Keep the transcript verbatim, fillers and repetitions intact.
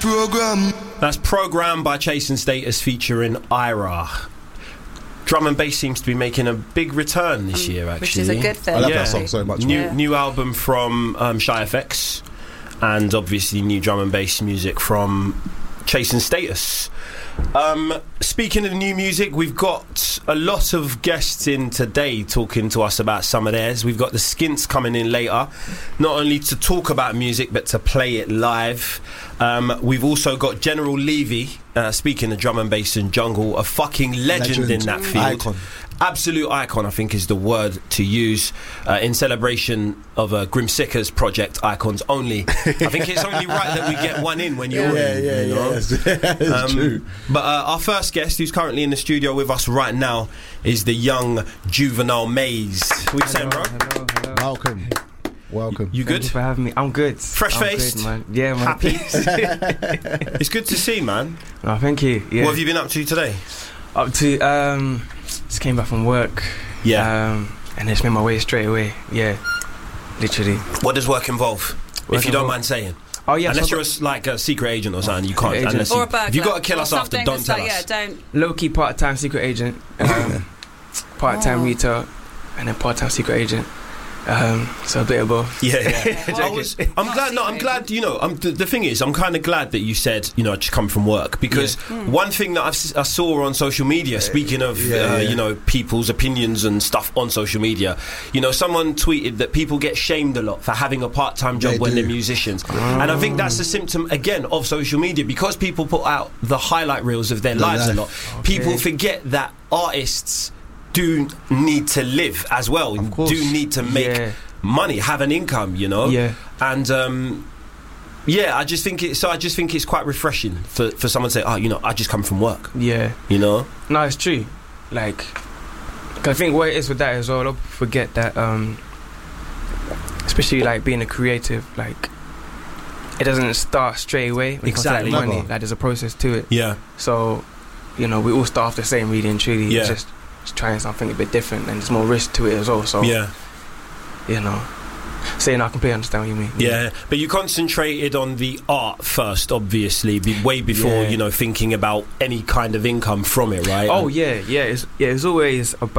Program. That's Program by Chase and Status featuring Ira. Drum and bass seems to be making a big return this um, year, actually. Which is a good thing. I love Yeah. that song so much. New, Yeah. new album from um, Shy F X, and obviously new drum and bass music from Chase and Status. Um, speaking of new music, we've got a lot of guests in today talking to us about some of theirs. We've got the Skints coming in later, not only to talk about music but to play it live. Um, we've also got General Levy, uh, speaking of drum and bass and jungle, a fucking legend, Legend. in that field. Icon. Absolute icon, I think, is the word to use uh, in celebration of uh, Grim Seeker's project, Icons Only. I think it's only right that we get one in when you're Yeah, in. yeah, you yeah. know? It's, it's Um, true. But uh, our first guest, who's currently in the studio with us right now, is the young Juvenile Maze. What are you saying, bro? Hello, hello. Welcome. Welcome. You Thank good? you for having me. I'm good. Fresh I'm faced? good, man. Yeah, man. Happy? It's good to see, man. Oh, thank you. Yeah. What have you been up to today? Up to um, just came back from work. Yeah. Um, and just made my way straight away. Yeah. Literally. What does work involve? Work if you don't involve- mind saying. Oh yeah. Unless so you're a, s- like a secret agent or something, you can't. Agent. Unless Or you, a burglar. if you got to kill Or us after, something don't that's tell like, us. Yeah, don't. low key part time secret agent. Um, part time Oh. retail, and then part time secret agent. Um, so a bit of both. Yeah, yeah. I Joking. was, I'm Not glad. No, I'm secret glad. You know, I'm, the, the thing is, I'm kind of glad that you said, you know, I just come from work, because one thing that I've, s- I saw on social media. Speaking of, Yeah, uh, yeah. you know, people's opinions and stuff on social media, you know, someone tweeted that people get shamed a lot for having a part-time job They when do. they're musicians, and I think that's a symptom again of social media, because people put out the highlight reels of their Their lives a life. lot. People forget that artists do need to live as well, and course. do need to make Yeah. money, have an income, you know. Yeah. And um, yeah, I just think it. So I just think it's quite refreshing for, for someone to say, "Oh, you know, I just come from work." Yeah. You know. No, it's true. Like, 'cause I think what it is with that as well, a lot of people forget that, um, especially like being a creative, like, it doesn't start straight away. when it comes to, like, Exactly. money. Never. Like, there's a process to it. Yeah. So, you know, we all start off the same, really and truly. Yeah. It's just, just trying something a bit different, and there's more risk to it as well. So, Yeah. you know, saying I completely understand what you mean. Yeah. But you concentrated on the art first, obviously, be, way before Yeah. you know thinking about any kind of income from it, right? Oh And- yeah, yeah. It's yeah. It's always about